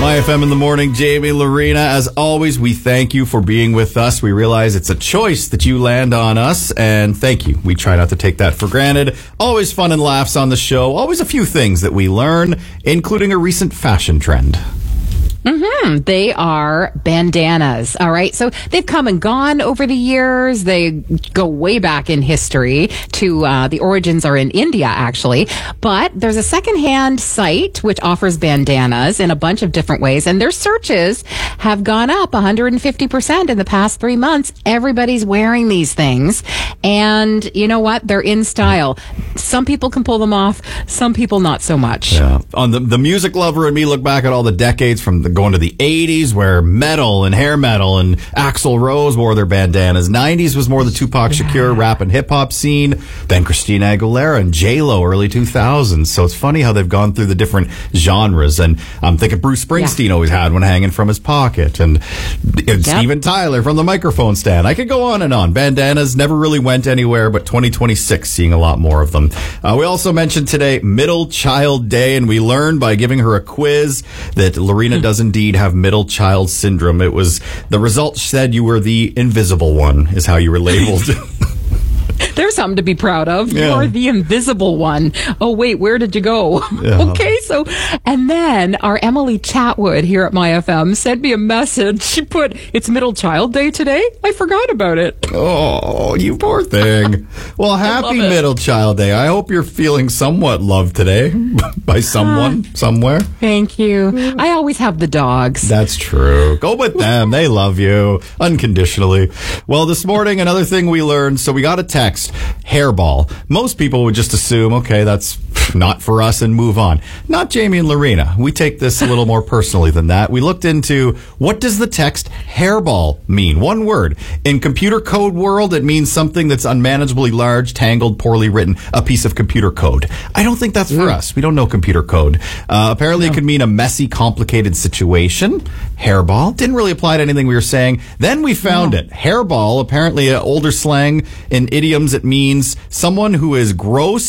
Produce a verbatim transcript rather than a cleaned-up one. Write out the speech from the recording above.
My F M in the morning, Jamie, Lorena. As always, we thank you for being with us. We realize it's a choice that you land on us, and thank you. We try not to take that for granted. Always fun and laughs on the show. Always a few things that we learn, including a recent fashion trend. Mm-hmm. They are bandanas. All right. So they've come and gone over the years. They go way back in history to uh, the origins are in India, actually. But there's a secondhand site which offers bandanas in a bunch of different ways. And their searches have gone up one hundred fifty percent in the past three months. Everybody's wearing these things. And you know what? They're in style. Some people can pull them off. Some people not so much. Yeah. On the, the music lover and me look back at all the decades from the going to the eighties where metal and hair metal and Axl Rose wore their bandanas. nineties was more the Tupac Shakur Yeah. rap and hip hop scene. Then Christina Aguilera and J-Lo early two thousands. So it's funny how they've gone through the different genres. And I'm thinking Bruce Springsteen Yeah. always had one hanging from his pocket. And, and Yep. Steven Tyler from the microphone stand. I could go on and on. Bandanas never really went anywhere, but twenty twenty-six seeing a lot more of them. Uh, we also mentioned today Middle Child Day, and we learned by giving her a quiz that Lorena does indeed have middle child syndrome. It was the results said you were the invisible one is how you were labeled. There's something to be proud of. Yeah. You're the invisible one. Oh, wait, where did you go? Yeah. Okay, so, and then our Emily Chatwood here at My F M sent me a message. She put, it's Middle Child Day today. I forgot about it. Oh, you poor thing. Well, happy love it. Middle Child Day. I hope you're feeling somewhat loved today by someone, somewhere. Thank you. I always have the dogs. That's true. Go with them. They love you unconditionally. Well, this morning, another thing we learned. So we got a text, hairball. Most people would just assume, okay, that's not for us and move on. Not Jamie and Lorena. We take this a little more personally than that. We looked into what does the text hairball mean? One word. In computer code world, it means something that's unmanageably large, tangled, poorly written, a piece of computer code. I don't think that's for us. We don't know computer code. Uh, apparently it could mean a messy, complicated situation. Hairball. Didn't really apply to anything we were saying. Then we found it. Hairball, apparently an older slang in idioms, it means someone who is gross